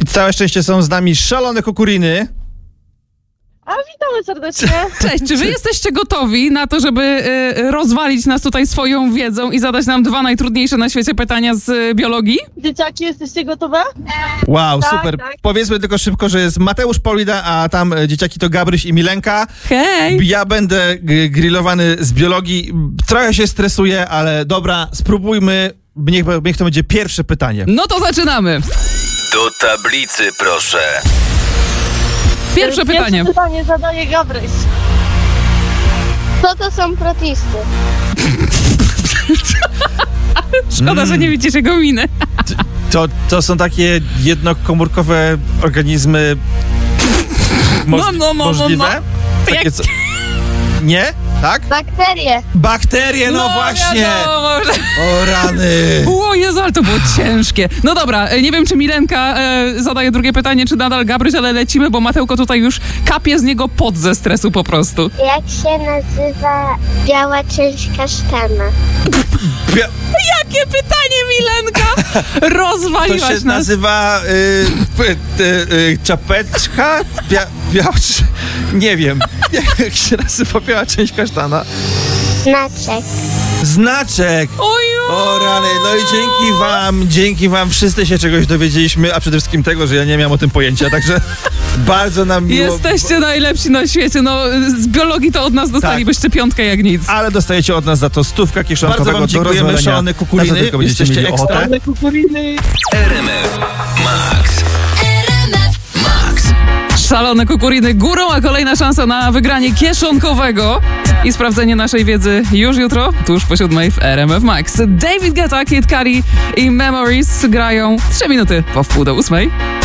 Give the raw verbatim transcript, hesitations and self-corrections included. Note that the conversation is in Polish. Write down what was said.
Całe szczęście są z nami szalone kukuriny. A witamy serdecznie. Cześć, czy wy jesteście gotowi na to, żeby y, rozwalić nas tutaj swoją wiedzą i zadać nam dwa najtrudniejsze na świecie pytania z y, biologii? Dzieciaki, jesteście gotowe? Wow, Tak, super. tak. Powiedzmy tylko szybko, że jest Mateusz Paulida, a tam e, dzieciaki to Gabryś i Milenka. Hej! Ja będę g- grillowany z biologii. Trochę się stresuję, ale dobra, spróbujmy. Niech, niech to będzie pierwsze pytanie. No to zaczynamy. Do tablicy proszę. Pierwsze pytanie. Pierwsze pytanie zadaje Gabryś. Co to są protisty? Szkoda, że nie widzisz jego miny. To, to są takie jednokomórkowe organizmy moż- No, no, no, no, możliwe? no. Takie Jak- co... Nie? Tak? Bakterie. Bakterie, no, właśnie! wiadomo, że... O rany! O Jezu, ale to było ciężkie. No dobra, e, nie wiem, czy Milenka e, zadaje drugie pytanie, czy nadal Gabryś, ale lecimy, bo Matełko tutaj już kapie z niego pot ze stresu po prostu. Jak się nazywa biała część kasztana? Bia- Jakie pytanie, Milenka? To Rozwaliłaś się nas. nazywa y, p- y, y, czapeczka? Bia, białcz... Nie wiem. Jak się nazywa biała część kasztana? Znaczek. Znaczek! Oju! O rany, no i dzięki wam, dzięki wam wszyscy się czegoś dowiedzieliśmy, a przede wszystkim tego, że ja nie miałem o tym pojęcia, także bardzo nam miło. Jesteście najlepsi na świecie, no z biologii to od nas dostalibyście piątkę jak nic. Ale dostajecie od nas za to stówka kieszonkowego. Bardzo wam do dziękujemy, rozwalenia. szalone kukuriny. Na co tylko będziecie Jesteście mieli ekstra. ochotę. Ale kukuriny. R M F Max. Max. Szalone kukuriny górą, a kolejna szansa na wygranie kieszonkowego i sprawdzenie naszej wiedzy już jutro, tuż po siódmej w R M F Max. David Guetta, Kid Cudi i Memories grają trzy minuty po wpół do ósmej.